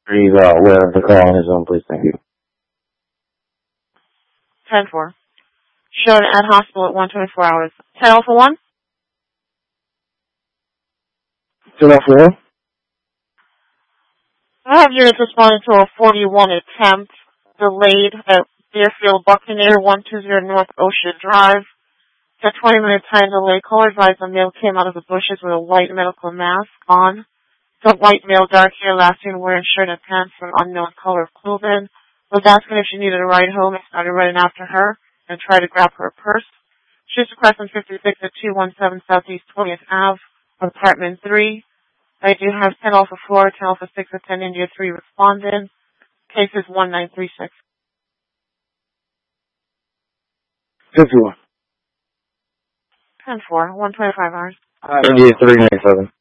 He's aware of the call on his own, please. Thank you. 10-4. Shown at hospital at 1:24 hours. 10 Alpha 1? 10 Alpha 1? I have units responding to a 41 attempt delayed at Deerfield Buccaneer 120 North Ocean Drive. It's a 20-minute time delay. Caller advised a male came out of the bushes with a white medical mask on. The white male, dark hair, lasting, wearing shirt and pants from unknown color of clothing. Was asking if she needed a ride home and started running after her and tried to grab her purse. She's requesting 56 at 217 Southeast 20th Ave, apartment 3. I do have 10 Alpha 4, 10 Alpha 6, and 10 India 3 responding. Case is 1936. 10-4. 10-4, 125 hours. India 397.